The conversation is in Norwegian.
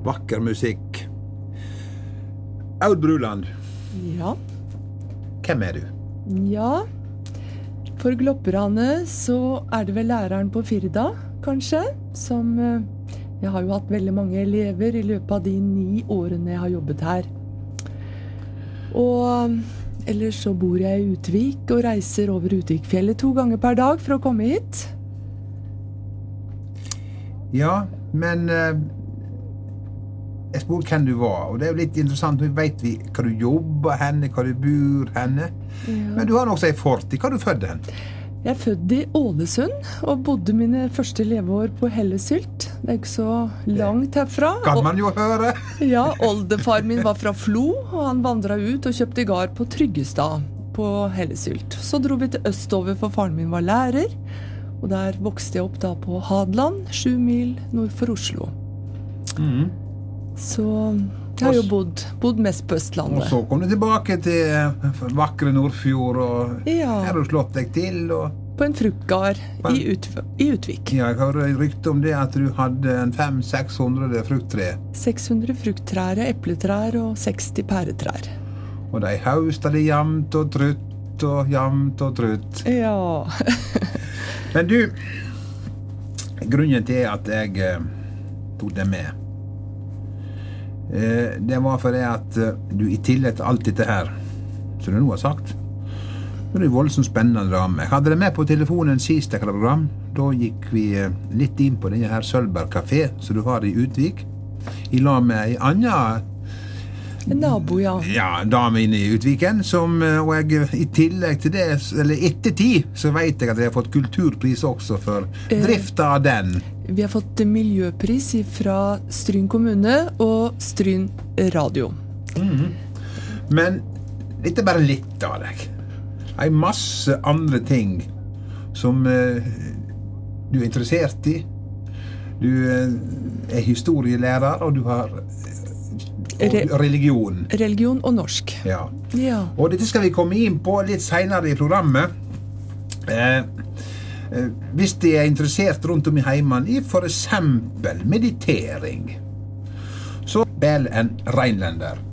vakker musikk. Aud Bruland, Ja. hvem er du? Ja. For glopperne så er det vel læreren på Firda, kanskje, som jeg har jo hatt veldig mange elever i løpet av de 9 årene jeg har jobbet her. Og ellers så bor jeg i Utvik og reiser over Utvikfjellet 2 ganger per dag for å komme hit. Ja, men jeg spurte hvem du var, og det er jo litt interessant, nå vet vi hva du jobber henne, hva du bor henne. Ja. Men du har også en fortid. Hva er du født hen? Jeg er født i Ålesund og bodde mine første leveår på Hellesylt. Det er ikke så langt herfra. Kan man jo høre. Ja, oldefar min var fra Flo, og han vandret ut og kjøpte gard på Tryggestad på Hellesylt. Så dro vi til østover, for faren min var lærer, og der vokste jeg opp da på Hadland, 7 mil nord for Oslo. Så jeg har jo bodd mest på Og Østlandet. så kom du tilbake til vakre Nordfjord, og Ja. her har du slått deg til, og På en fruktgard i Utvik. ja, jeg har rykte om det at du hadde en 500-600 frukttre, 600 frukttrær, epletrær og 60 pæretrær. og de hausta det jamt og trutt og jamt og trutt. Ja. Men du, grunnen til at jeg tok det med, det var fordi at du i tillegg til alt dette her, som du nå har sagt, det er en voldsomt spennende dame. Jeg hadde det med på telefonen sist jeg hadde program. Da gikk vi litt inn på denne her Sølberg Café, som du har i Utvik, i lag med en annen En nabo, ja. ja, dame inne i Utviken, som, og jeg, i tillegg til det, eller ettertid, så vet jeg at jeg har fått kulturpris også for drifta av den. Vi har fått miljøpris fra Stryn kommune og Stryn radio. Men dette er bare litt av deg. Det er masse andre ting som du er interessert i. Du er historielærer, og du har religion. Religion og norsk. Ja. Ja. Og dette skal vi komme inn på litt senere i programmet. Hvis de er interessert rundt om i heimen i for eksempel meditering, så bel en reinlender.